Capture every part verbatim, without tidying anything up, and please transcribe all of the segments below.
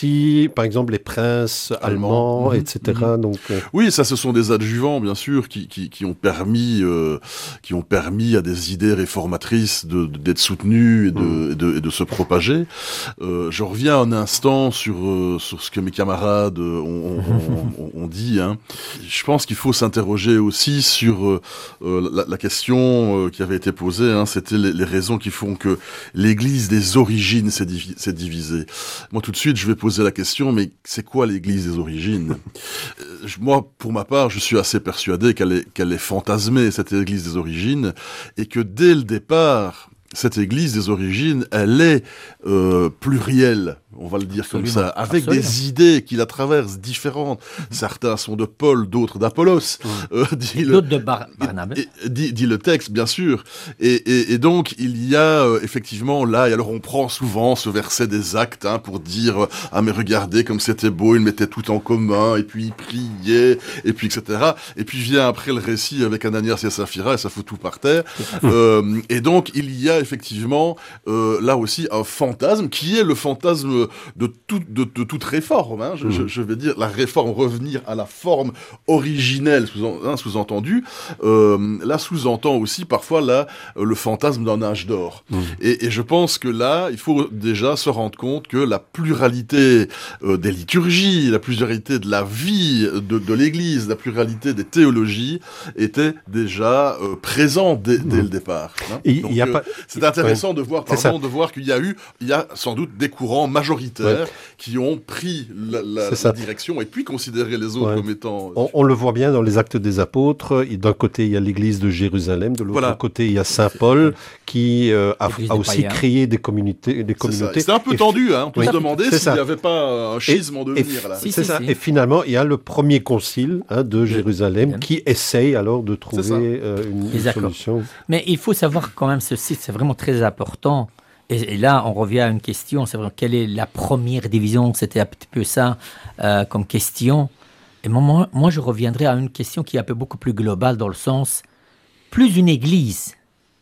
aussi, par exemple, les princes allemands, Allemand. et cetera. Mmh. Donc, euh... Oui, ça, ce sont des adjuvants, bien sûr, qui, qui, qui ont permis, euh, qui ont permis à des idées réformatrices de, de, d'être soutenues et de, mmh. et de, et de se propager. Euh, je reviens un instant sur, euh, sur ce que mes camarades ont, ont, ont, ont dit. Hein. Je pense qu'il faut s'interroger aussi sur euh, la, la question euh, qui avait été posée. Hein, c'était les, les raisons qui font que l'Église des origines s'est, divi- s'est divisée. Moi, tout de suite, je vais poser la question, mais c'est quoi l'Église des origines ? euh, Moi, pour ma part, je suis assez persuadé qu'elle est, qu'elle est fantasmée, cette Église des origines, et que dès le départ, cette Église des origines, elle est euh, plurielle, on va le dire Absolument. Comme ça, avec Absolument. Des idées qui la traversent différentes. Mmh. Certains sont de Paul, d'autres d'Apollos. Mmh. Euh, dit d'autres le, de Bar- Barnabé. Dit, dit le texte, bien sûr. Et, et, et donc, il y a euh, effectivement là, et alors on prend souvent ce verset des Actes hein, pour dire « Ah mais regardez comme c'était beau, ils mettaient tout en commun, et puis ils priaient, et puis et cetera » Et puis vient après le récit avec Ananias et Saphira, et ça fout tout par terre. euh, et donc, il y a effectivement euh, là aussi un fantasme qui est le fantasme de, tout, de, de toute réforme. Hein, je, mmh. je, je vais dire la réforme, revenir à la forme originelle, sous, hein, sous-entendu. Euh, là, sous-entend aussi parfois là, le fantasme d'un âge d'or. Mmh. Et, et je pense que là, il faut déjà se rendre compte que la pluralité euh, des liturgies, la pluralité de la vie de, de l'Église, la pluralité des théologies était déjà euh, présente dès, mmh. dès le départ. Hein. Et Donc, y a euh, pas... C'est intéressant ouais. de voir, pardon, de voir qu'il y a eu, il y a sans doute des courants majoritaires ouais. qui ont pris la, la, la direction et puis considéré les autres ouais. comme étant... On, on le voit bien dans les Actes des Apôtres. D'un côté, il y a l'Église de Jérusalem, de l'autre voilà. côté, il y a Saint Paul qui euh, a, a aussi païens. créé des communautés. Des communautés. C'était un peu et tendu, hein. On peut oui. se demander s'il n'y avait pas un schisme et, en devenir. Là. Si, c'est si, ça. Si. Et finalement, il y a le premier concile hein, de Jérusalem oui. qui essaye alors de trouver euh, une, une solution. Mais il faut savoir quand même ceci, c'est vraiment très important. Et, et là, on revient à une question, c'est vrai, quelle est la première division ? C'était un petit peu ça euh, comme question. Et moi, moi, je reviendrai à une question qui est un peu beaucoup plus globale dans le sens, plus une église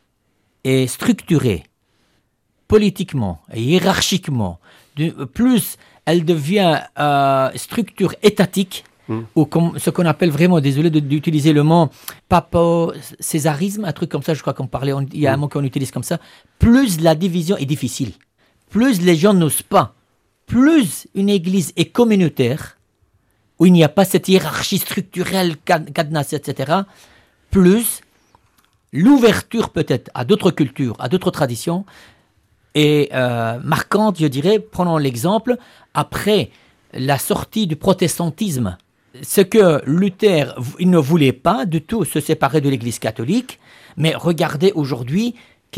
est structurée politiquement et hiérarchiquement, de, plus elle devient euh, structure étatique, Mmh. ou comme, ce qu'on appelle vraiment, désolé de, d'utiliser le mot papo-césarisme, un truc comme ça, je crois qu'on parlait, on, il y a un mot qu'on utilise comme ça, plus la division est difficile, plus les gens n'osent pas, plus une église est communautaire, où il n'y a pas cette hiérarchie structurelle, cadenassée, et cetera, plus l'ouverture peut-être à d'autres cultures, à d'autres traditions, est euh, marquante, je dirais, prenons l'exemple, après la sortie du protestantisme, ce que Luther, il ne voulait pas du tout se séparer de l'Église catholique, mais regardez aujourd'hui,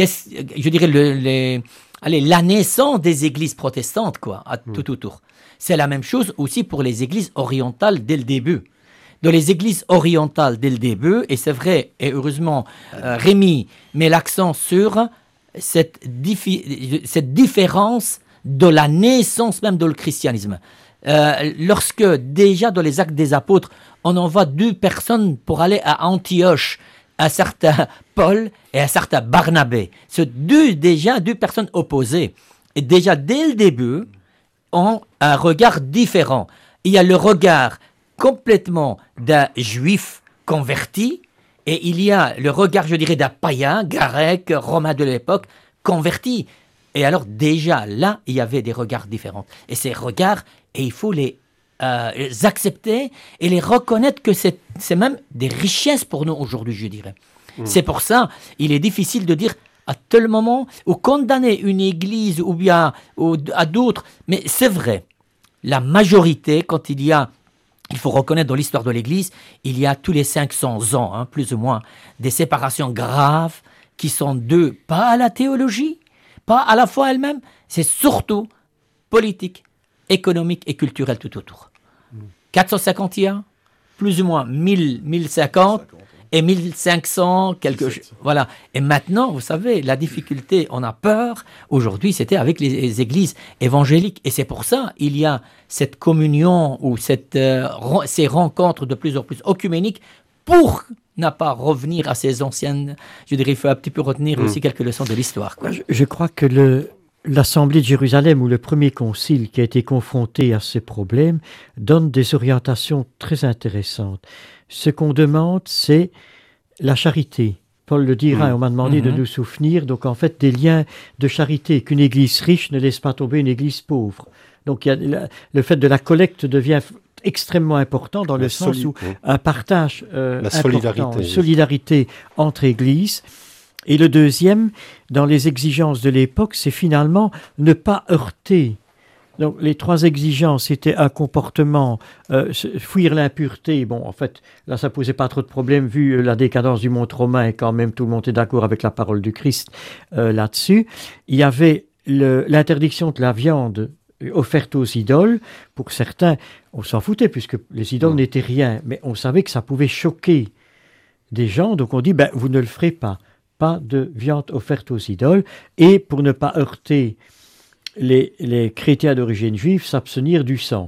je dirais, le, les, allez, la naissance des églises protestantes, quoi, à tout autour. C'est la même chose aussi pour les églises orientales dès le début. Dans les églises orientales dès le début, et c'est vrai, et heureusement, euh, Rémi met l'accent sur cette, diffi- cette différence de la naissance même de le christianisme. Euh, lorsque déjà dans les Actes des Apôtres, on envoie deux personnes pour aller à Antioche, un certain Paul et un certain Barnabé. Ce deux, déjà deux personnes opposées. Et déjà dès le début, ont un regard différent. Il y a le regard complètement d'un juif converti, et il y a le regard, je dirais, d'un païen, grec, romain de l'époque, converti. Et alors déjà, là, il y avait des regards différents. Et ces regards, et il faut les, euh, les accepter et les reconnaître que c'est, c'est même des richesses pour nous aujourd'hui, je dirais. Mmh. C'est pour ça, il est difficile de dire à tel moment, ou condamner une église ou bien ou, à d'autres. Mais c'est vrai, la majorité, quand il y a, il faut reconnaître dans l'histoire de l'église, il y a tous les cinq cents ans, hein, plus ou moins, des séparations graves qui sont dues, pas à la théologie, pas à la foi elle-même, c'est surtout politique, économique et culturel tout autour. Mmh. quatre cent cinquante et un, plus ou moins mille, mille cinquante et mille cinq cents, quelque chose. Voilà. Et maintenant, vous savez, la difficulté, on a peur. Aujourd'hui, c'était avec les, les églises évangéliques. Et c'est pour ça qu'il y a cette communion ou cette, euh, re, ces rencontres de plus en plus œcuméniques pour ne pas revenir à ces anciennes... Je dirais, il faut un petit peu retenir mmh. aussi quelques leçons de l'histoire, quoi. Je, je crois que le... l'Assemblée de Jérusalem, ou le premier concile qui a été confronté à ces problèmes, donne des orientations très intéressantes. Ce qu'on demande, c'est la charité. Paul le dira, mmh. et on m'a demandé mmh. de nous souvenir, donc en fait, des liens de charité, qu'une église riche ne laisse pas tomber une église pauvre. Donc il y a la, le fait de la collecte devient extrêmement important dans la le sens soli- où oui. un partage euh, la important, solidarité, une solidarité entre églises. Et le deuxième, dans les exigences de l'époque, c'est finalement ne pas heurter. Donc les trois exigences étaient un comportement, euh, fuir l'impureté. Bon, en fait, là, ça posait pas trop de problèmes vu la décadence du monde romain et quand même tout le monde est d'accord avec la parole du Christ euh, là-dessus. Il y avait le, l'interdiction de la viande offerte aux idoles. Pour certains, on s'en foutait puisque les idoles mmh. n'étaient rien, mais on savait que ça pouvait choquer des gens. Donc on dit, ben, vous ne le ferez pas. Pas de viande offerte aux idoles, et pour ne pas heurter les, les chrétiens d'origine juive, s'abstenir du sang.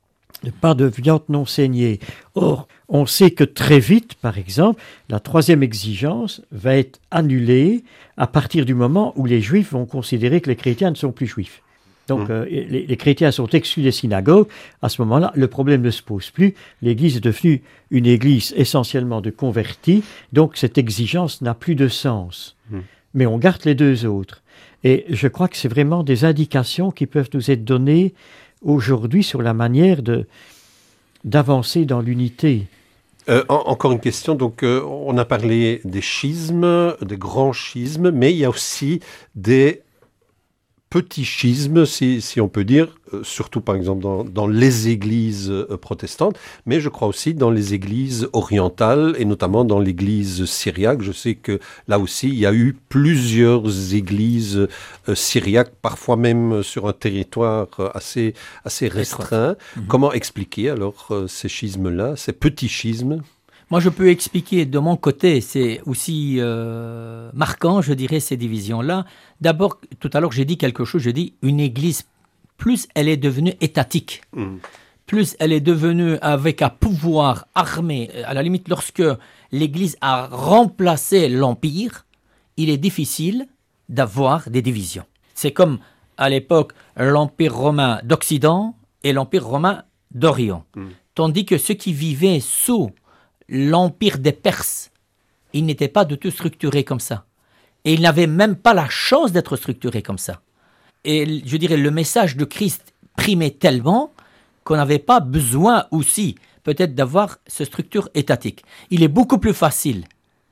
Pas de viande non saignée. Or, on sait que très vite, par exemple, la troisième exigence va être annulée à partir du moment où les juifs vont considérer que les chrétiens ne sont plus juifs. Donc, mmh. euh, les, les chrétiens sont exclus des synagogues. À ce moment-là, le problème ne se pose plus. L'Église est devenue une Église essentiellement de convertis. Donc, cette exigence n'a plus de sens. Mmh. Mais on garde les deux autres. Et je crois que c'est vraiment des indications qui peuvent nous être données aujourd'hui sur la manière de, d'avancer dans l'unité. Euh, en, encore une question. Donc, euh, on a parlé des schismes, des grands schismes, mais il y a aussi des petit schisme, si, si on peut dire, euh, surtout par exemple dans, dans les églises euh, protestantes, mais je crois aussi dans les églises orientales et notamment dans l'église syriaque. Je sais que là aussi, il y a eu plusieurs églises euh, syriaques, parfois même sur un territoire assez, assez restreint. Mmh. Comment expliquer alors euh, ces schismes-là, ces petits schismes ? Moi, je peux expliquer de mon côté, c'est aussi euh, marquant, je dirais, ces divisions-là. D'abord, tout à l'heure, j'ai dit quelque chose, j'ai dit une église, plus elle est devenue étatique, mmh. plus elle est devenue avec un pouvoir armé, à la limite, lorsque l'église a remplacé l'empire, il est difficile d'avoir des divisions. C'est comme, à l'époque, l'empire romain d'Occident et l'empire romain d'Orient. Mmh. Tandis que ceux qui vivaient sous l'empire des Perses, il n'était pas du tout structuré comme ça. Et il n'avait même pas la chance d'être structuré comme ça. Et je dirais, le message de Christ primait tellement qu'on n'avait pas besoin aussi, peut-être, d'avoir cette structure étatique. Il est beaucoup plus facile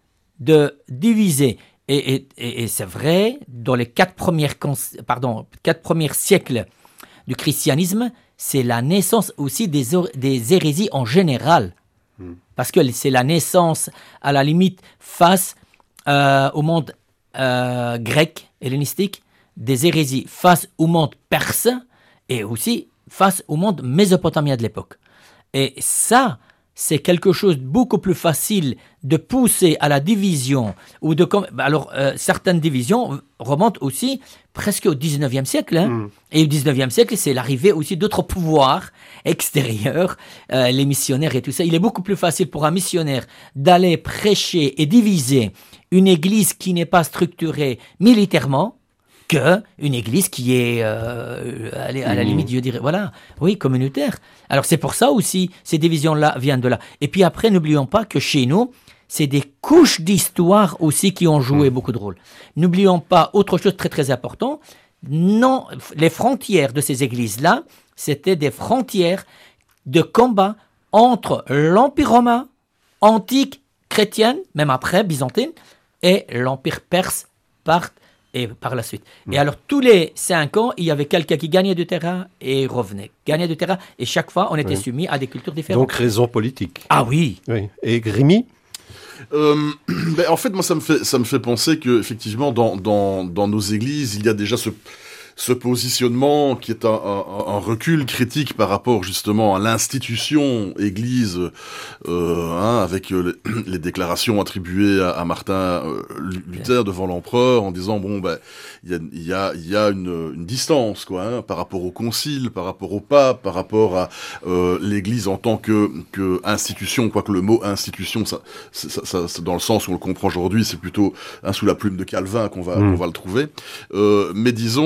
de diviser. Et, et, et, et c'est vrai, dans les quatre premières, pardon, quatre premiers siècles du christianisme, c'est la naissance aussi des, des hérésies en général. Parce que c'est la naissance, à la limite, face euh, au monde euh, grec, hellénistique, des hérésies, face au monde perse, et aussi face au monde mésopotamien de l'époque. Et ça, c'est quelque chose de beaucoup plus facile de pousser à la division. Ou de, alors, euh, certaines divisions remontent aussi presque au dix-neuvième siècle. Hein. Mmh. Et au dix-neuvième siècle, c'est l'arrivée aussi d'autres pouvoirs extérieurs, euh, les missionnaires et tout ça. Il est beaucoup plus facile pour un missionnaire d'aller prêcher et diviser une église qui n'est pas structurée militairement, qu'une église qui est euh, à la limite, je dirais, voilà, oui, communautaire. Alors c'est pour ça aussi, ces divisions-là viennent de là. Et puis après, n'oublions pas que chez nous, c'est des couches d'histoire aussi qui ont joué mmh. beaucoup de rôle. N'oublions pas autre chose très très important, non, les frontières de ces églises-là, c'était des frontières de combat entre l'Empire romain, antique, chrétienne, même après, byzantine, et l'Empire perse, parthe, et par la suite. Mmh. Et alors, tous les cinq ans, il y avait quelqu'un qui gagnait du terrain et revenait. Gagnait du terrain, et chaque fois, on était oui. soumis à des cultures différentes. Donc, raison politique. Ah oui. oui. Et Grémy euh, ben, en fait, moi, ça me fait, ça me fait penser qu'effectivement, dans, dans, dans nos églises, il y a déjà ce... ce positionnement qui est un, un, un recul critique par rapport justement à l'institution Église, euh, hein, avec les, les déclarations attribuées à, à Martin euh, Luther devant l'empereur en disant bon ben il y a il y a il y a une, une distance quoi hein, par rapport au concile, par rapport au pape, par rapport à euh, l'Église en tant que que institution, quoique le mot institution ça, ça, ça, ça dans le sens où on le comprend aujourd'hui c'est plutôt hein, sous la plume de Calvin qu'on va mmh. qu'on va le trouver, euh, mais disons que effectivement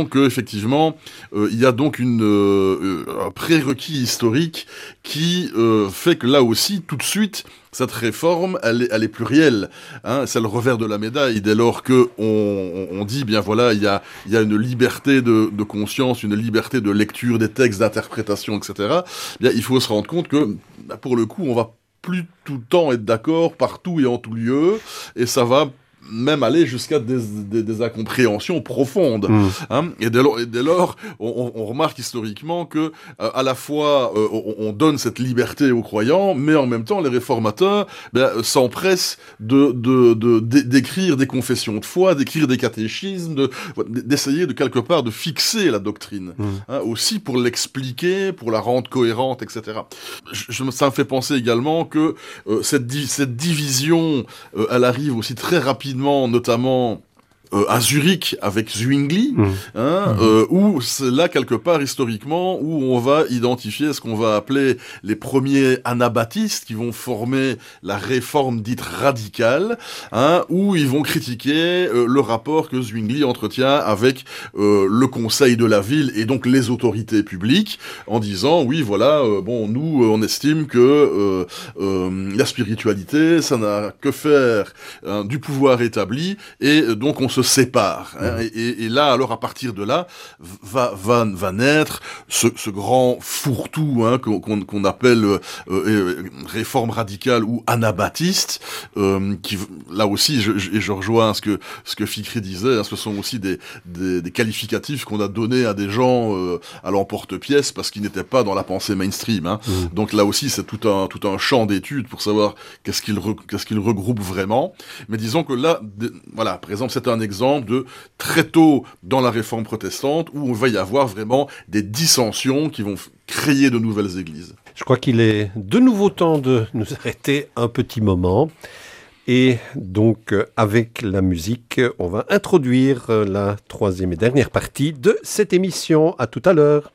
effectivement, euh, il y a donc une, euh, un prérequis historique qui euh, fait que là aussi, tout de suite, cette réforme, elle est, elle est plurielle. Hein, c'est le revers de la médaille. Dès lors que on, on dit, bien voilà, il y a, il y a une liberté de, de conscience, une liberté de lecture des textes, d'interprétation, et cetera. Bien, il faut se rendre compte que, pour le coup, on va plus tout le temps être d'accord partout et en tout lieu, et ça va même aller jusqu'à des, des, des incompréhensions profondes. Mmh. Hein, et, dès lors, et dès lors, on, on remarque historiquement que euh, à la fois euh, on, on donne cette liberté aux croyants, mais en même temps les réformateurs ben, s'empressent de, de, de, de, d'écrire des confessions de foi, d'écrire des catéchismes, de, d'essayer de quelque part de fixer la doctrine, mmh. hein, aussi pour l'expliquer, pour la rendre cohérente, et cetera. Je, je, ça me fait penser également que euh, cette, di- cette division, euh, elle arrive aussi très rapidement, notamment euh, à Zurich avec Zwingli, mmh. hein, mmh. Euh, où c'est là quelque part historiquement où on va identifier ce qu'on va appeler les premiers anabaptistes qui vont former la réforme dite radicale, hein, où ils vont critiquer euh, le rapport que Zwingli entretient avec euh, le conseil de la ville et donc les autorités publiques, en disant oui voilà euh, bon nous on estime que euh, euh, la spiritualité ça n'a que faire hein, du pouvoir établi et donc on se sépare. Hein, mmh. et, et là, alors à partir de là, va, va, va naître ce, ce grand fourre-tout hein, qu'on, qu'on appelle euh, euh, réforme radicale ou anabaptiste, euh, qui, là aussi, je, je, je rejoins ce que, ce que Fikri disait, hein, ce sont aussi des, des, des qualificatifs qu'on a donnés à des gens euh, à l'emporte-pièce parce qu'ils n'étaient pas dans la pensée mainstream. Hein. Mmh. Donc là aussi, c'est tout un, tout un champ d'études pour savoir qu'est-ce qu'il, re, qu'est-ce qu'il regroupe vraiment. Mais disons que là, de, voilà, par exemple, c'est un exemple exemple de très tôt dans la réforme protestante où on va y avoir vraiment des dissensions qui vont créer de nouvelles églises. Je crois qu'il est de nouveau temps de nous arrêter un petit moment. Et donc, avec la musique, on va introduire la troisième et dernière partie de cette émission. À tout à l'heure.